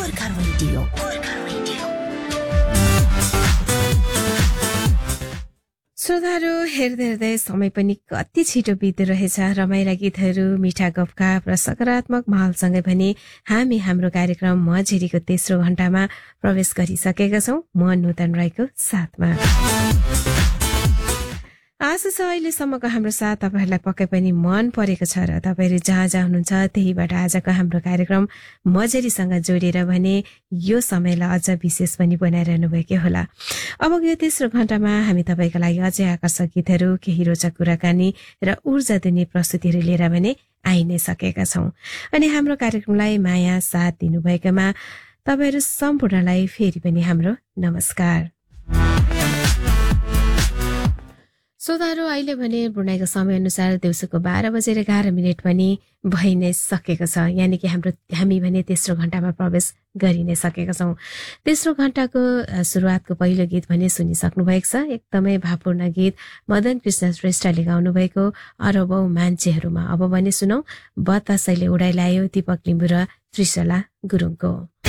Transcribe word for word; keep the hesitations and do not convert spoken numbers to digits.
Gorkha radio Gorkha radio. श्रोताहरू, हेर्दै हेर्दै समय पनि कति छिटो बित्दो रहेछ। रमाइला गीतहरू, मिठा गफगाफ र सकारात्मक माहौलसँगै भने हामी हाम्रो कार्यक्रम मझेरीको तेस्रो घण्टामा प्रवेश गरिसकेका छौं, म नूतन राईको साथमा। आशा छ अहिलेसम्मको हाम्रो साथ तपाईहरूलाई पक्कै पनि मन परेको छ र तपाईहरू जहाँ जहाँ हुनुहुन्छ त्यहीबाट आजको हाम्रो कार्यक्रम मझेरीसँग जोडेर भने यो समयलाई अझ विशेष पनि बनाइरहनु भएकै होला। अब यो तेस्रो घण्टामा हामी तपाईँको लागि अझै आकर्षक गीतहरू, केही रोचक कुराकानी र ऊर्जा दिने प्रस्तुतिहरू लिएर भने आइ नै सकेका छौं। अनि हाम्रो कार्यक्रमलाई माया साथ दिनुभएकोमा तपाईँहरू सम्पूर्णलाई फेरि पनि हाम्रो नमस्कार। श्रोताहरू, अहिले भने बुढाइको समय अनुसार दिउँसोको बाह्र बजेर एघार मिनट पनि भइ नै सकेको छ, यानि कि हाम्रो हामी भने तेस्रो घण्टामा प्रवेश गरि नै सकेका छौं। तेस्रो घण्टाको सुरुवातको पहिलो गीत भने सुनिसक्नु भएको छ। एकदमै भावपूर्ण गीत मदन कृष्ण श्रेष्ठले गाउनु भएको अरबौं मान्छेहरूमा। अब भने सुनौ बतासैले उडाइ ल्यायो, दीपक लिम्बू र त्रिशला गुरुङको।